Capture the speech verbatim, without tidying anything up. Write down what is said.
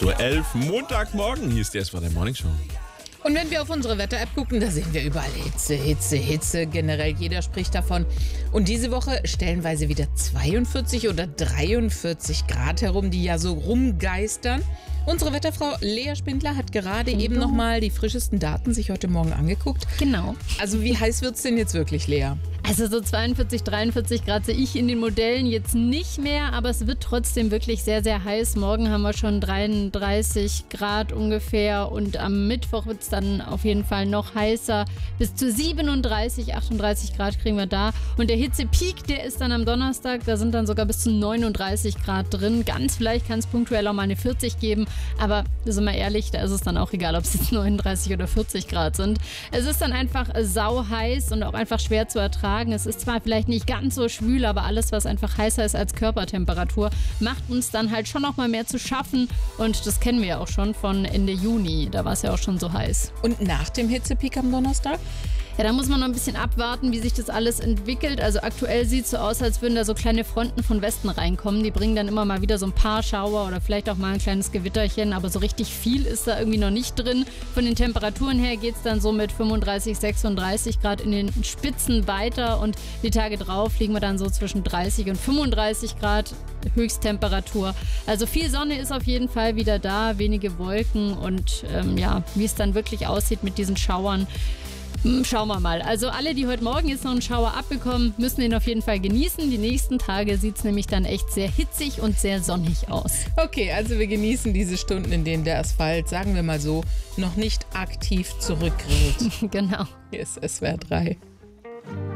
Uhr elf, Montagmorgen, hier ist die S V R Morning Show. Und wenn wir auf unsere Wetter-App gucken, da sehen wir überall Hitze, Hitze, Hitze. Generell jeder spricht davon. Und diese Woche stellenweise wieder zweiundvierzig oder dreiundvierzig Grad herum, die ja so rumgeistern. Unsere Wetterfrau Lea Spindler hat gerade mhm. eben nochmal die frischesten Daten sich heute Morgen angeguckt. Genau. Also wie heiß wird es denn jetzt wirklich, Lea? Also so zweiundvierzig, dreiundvierzig Grad sehe ich in den Modellen jetzt nicht mehr, aber es wird trotzdem wirklich sehr, sehr heiß. Morgen haben wir schon dreiunddreißig Grad ungefähr und am Mittwoch wird es dann auf jeden Fall noch heißer. Bis zu siebenunddreißig, achtunddreißig Grad kriegen wir da. Und der Hitzepeak, der ist dann am Donnerstag, da sind dann sogar bis zu neununddreißig Grad drin. Ganz vielleicht kann es punktuell auch mal eine vierzig geben, aber sind wir ehrlich, da ist es dann auch egal, ob es jetzt neununddreißig oder vierzig Grad sind. Es ist dann einfach sau heiß und auch einfach schwer zu ertragen. Es ist zwar vielleicht nicht ganz so schwül, aber alles, was einfach heißer ist als Körpertemperatur, macht uns dann halt schon noch mal mehr zu schaffen. Und das kennen wir ja auch schon von Ende Juni. Da war es ja auch schon so heiß. Und nach dem Hitzepeak am Donnerstag? Ja, da muss man noch ein bisschen abwarten, wie sich das alles entwickelt. Also aktuell sieht es so aus, als würden da so kleine Fronten von Westen reinkommen. Die bringen dann immer mal wieder so ein paar Schauer oder vielleicht auch mal ein kleines Gewitterchen. Aber so richtig viel ist da irgendwie noch nicht drin. Von den Temperaturen her geht es dann so mit fünfunddreißig, sechsunddreißig Grad in den Spitzen weiter. Und die Tage drauf liegen wir dann so zwischen dreißig und fünfunddreißig Grad Höchsttemperatur. Also viel Sonne ist auf jeden Fall wieder da, wenige Wolken. Und ähm, ja, wie es dann wirklich aussieht mit diesen Schauern, schauen wir mal. Also alle, die heute Morgen jetzt noch einen Schauer abbekommen, müssen den auf jeden Fall genießen. Die nächsten Tage sieht es nämlich dann echt sehr hitzig und sehr sonnig aus. Okay, also wir genießen diese Stunden, in denen der Asphalt, sagen wir mal so, noch nicht aktiv zurückgrillt. Genau. Hier ist S W R drei.